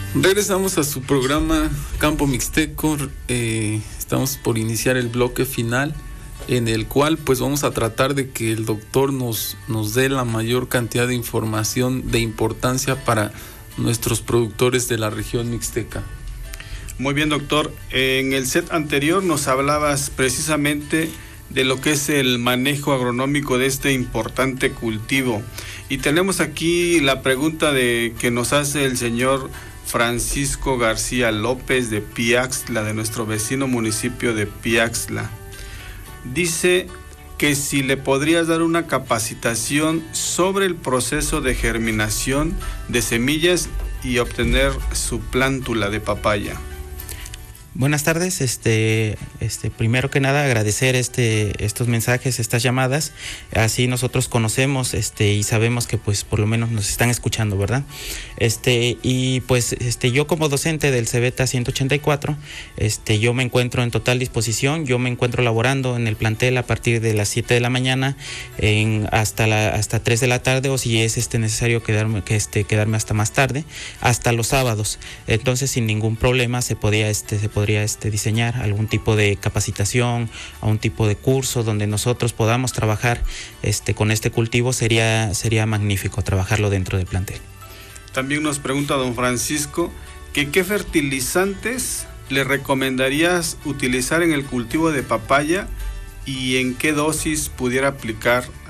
Regresamos a su programa Campo Mixteco. Estamos por iniciar el bloque final, en el cual pues vamos a tratar de que el doctor nos dé la mayor cantidad de información de importancia para nuestros productores de la región mixteca. Muy bien, doctor. En el set anterior nos hablabas precisamente de lo que es el manejo agronómico de este importante cultivo. Y tenemos aquí la pregunta que nos hace el señor Francisco García López de Piaxtla, de nuestro vecino municipio de Piaxtla. Dice que si le podrías dar una capacitación sobre el proceso de germinación de semillas y obtener su plántula de papaya. Buenas tardes, primero que nada agradecer estos mensajes, estas llamadas, así nosotros conocemos y sabemos que pues por lo menos nos están escuchando, ¿verdad? Y pues yo como docente del CBETA 184, yo me encuentro en total disposición, yo me encuentro laborando en el plantel a partir de las 7 de la mañana hasta 3 de la tarde, o si es necesario quedarme hasta más tarde, hasta los sábados. Entonces sin ningún problema se podría diseñar algún tipo de capacitación, a un tipo de curso donde nosotros podamos trabajar con este cultivo. Sería magnífico trabajarlo dentro del plantel. También nos pregunta don Francisco que qué fertilizantes le recomendarías utilizar en el cultivo de papaya y en qué dosis pudiera aplicar